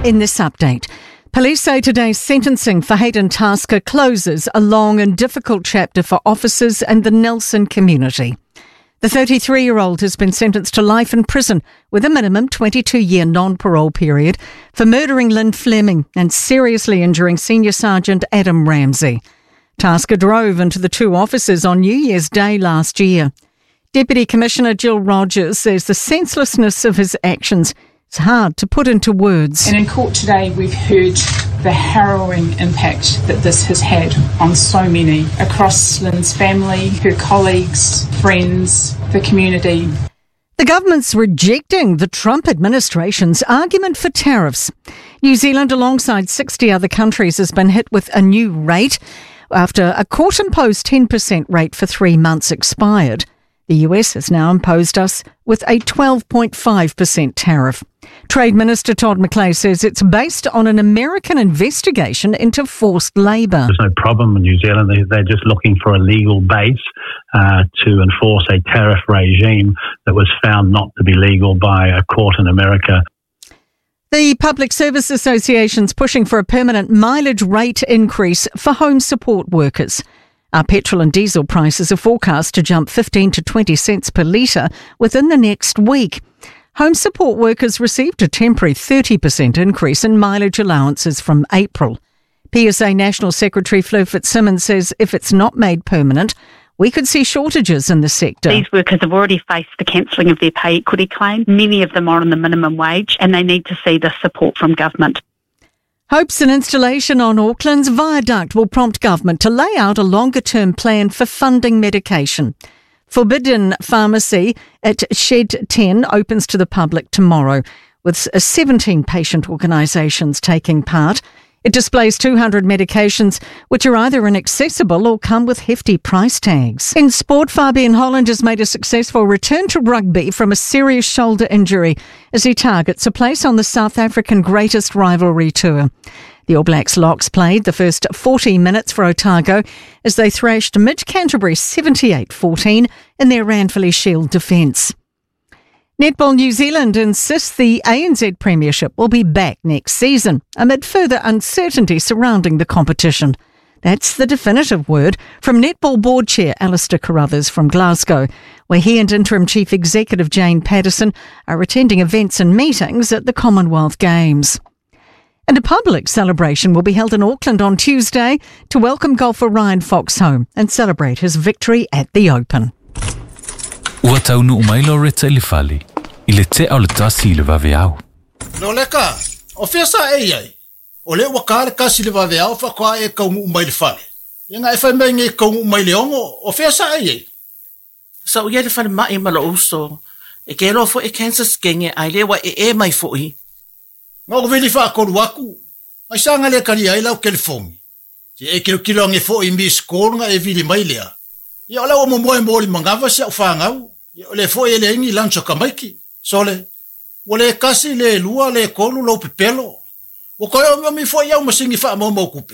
In this update, police say today's sentencing for Hayden Tasker closes a long and difficult chapter for officers and the Nelson community. The 33-year-old has been sentenced to life in prison with a minimum 22-year non-parole period for murdering Lynn Fleming and seriously injuring Senior Sergeant Adam Ramsey. Tasker drove into the two officers on New Year's Day last year. Deputy Commissioner Jill Rogers says the senselessness of his actions is hard to put into words. And in court today, we've heard the harrowing impact that this has had on so many across Lynn's family, her colleagues, friends, the community. The government's rejecting the Trump administration's argument for tariffs. New Zealand, alongside 60 other countries, has been hit with a new rate after a court-imposed 10% rate for 3 months expired. The US has now imposed us with a 12.5% tariff. Trade Minister Todd McClay says it's based on an American investigation into forced labour. There's no problem in New Zealand. They're just looking for a legal base to enforce a tariff regime that was found not to be legal by a court in America. The Public Service Association's pushing for a permanent mileage rate increase for home support workers. Our petrol and diesel prices are forecast to jump 15 to 20 cents per litre within the next week. Home support workers received a temporary 30% increase in mileage allowances from April. PSA National Secretary Fleur Fitzsimmons says if it's not made permanent, we could see shortages in the sector. These workers have already faced the cancelling of their pay equity claim. Many of them are on the minimum wage and they need to see the support from government. Hopes and installation on Auckland's viaduct will prompt government to lay out a longer-term plan for funding medication. Forbidden Pharmacy at Shed 10 opens to the public tomorrow, with 17 patient organisations taking part. It displays 200 medications which are either inaccessible or come with hefty price tags. In sport, Fabian Holland has made a successful return to rugby from a serious shoulder injury as he targets a place on the South African Greatest Rivalry Tour. The All Blacks Locks played the first 40 minutes for Otago as they thrashed Mid-Canterbury 78-14 in their Ranfurly Shield defence. Netball New Zealand insists the ANZ Premiership will be back next season amid further uncertainty surrounding the competition. That's the definitive word from Netball Board Chair Alistair Carruthers from Glasgow, where he and Interim Chief Executive Jane Patterson are attending events and meetings at the Commonwealth Games. And a public celebration will be held in Auckland on Tuesday to welcome golfer Ryan Fox home and celebrate his victory at the Open. Ua taunu umailo reta ili fali, ili te au le tasi ili vaveau. No leka, o fesa ei. O le wakare kasi le vaveau fa kwa e kaungu umaili fali. Yenga e fai mengi kaungu umaili ongo, o fesa ei. Sa uia le fali mai malo uso, e ke lo fo e Kansas genge ai le wa e mai fo i. Ngo vili fa koru waku, ai sanga le kari ai lau California. Si e kilo nge fo i mi skol nga e vili mai lea. Ia ola o momoe mori mangava si au whangau. Ia ole fo e le ingi lancho kamaiki. Sole, ole kasi le lua le kolu lo pipelo. O koe o mi fo iau masingi wha mo kupe.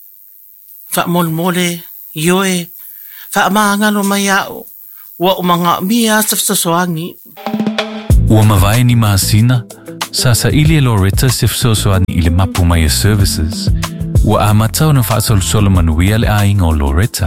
Wha mole, ioe, wha maangalo mai au. Ua o manga mia safsasoangi. Ua mawai ni maasina, sasa ili e Loretta sifsosoani ili mapu mai services. Ua amatau na whaasol solomanuia le ainga o Loretta.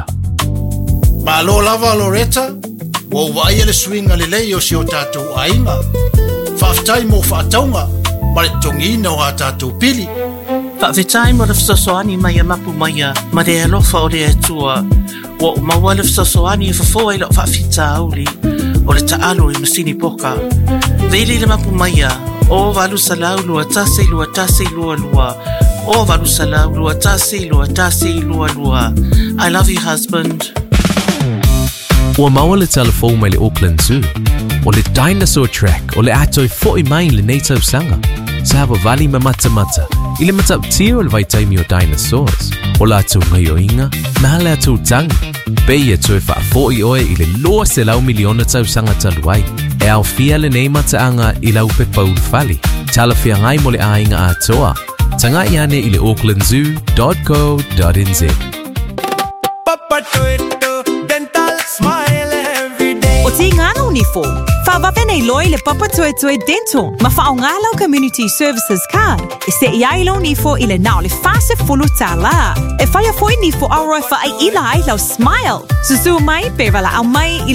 Ma lo lava Loretta, wo vai le swinga le lei o si o tātou ainga. Whaftai mo whaataunga, ma le tongina o a tātou pili. Whawhetai mo le whasosoani mai a mapu mai a, ma le alofa o le atua. Wa o maua le whasosoani e whafoa i lo whawhita auli, o le taalo i masini poka. Veli le mapu mai a, o walu salau lua tase lua lua. O walu salau lua tase lua lua. I love you, husband. Ua maua le telefou mai le Auckland Zoo, o le dinosaur track, o le atoi fo'i mai le nei tausanga. Sa hawa vali ma mata, i le mataptia o le vaitaimi o dinosaurs, o la atu ngai o inga, ma le atu tangi. Pei e toe wha fo'i oe i le loa se lau miliona tausanga taluai, e au fia le nei mataanga i lau pe paul fali, tala fia ngai mo le ainga atoa. Tangai ane i le aucklandzoo.co.nz. O te ngana uniform, Whawawhenei loi le Papa Toe Toe Dental. Ma whaongalau Community Services Card. E se iailo ni fo ile nao le fase fulu tala. E whaia foi ni fo auroi wha ai ila ai lau smile. Susu mai pe wala au mai